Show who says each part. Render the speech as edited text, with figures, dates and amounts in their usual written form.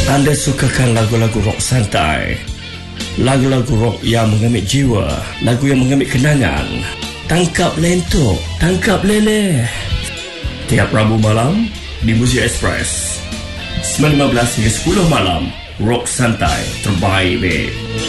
Speaker 1: Anda sukakan lagu-lagu rock santai, lagu-lagu rock yang mengemik jiwa, lagu yang mengemik kenangan. Tangkap lentok, tangkap leleh. Tiap Rabu malam di Muzik Express 9:15 hingga 10 malam. Rock santai terbaik, babe.